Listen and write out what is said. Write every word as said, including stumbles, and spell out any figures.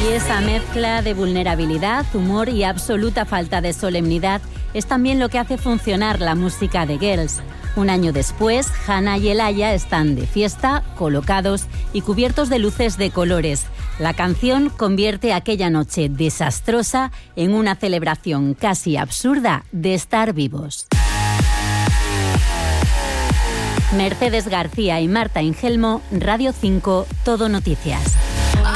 Y esa mezcla de vulnerabilidad, humor y absoluta falta de solemnidad es también lo que hace funcionar la música de Girls. Un año después, Hannah y Elaya están de fiesta, colocados y cubiertos de luces de colores. La canción convierte aquella noche desastrosa en una celebración casi absurda de estar vivos. Mercedes García y Marta Ingelmo, Radio cinco, Todo Noticias.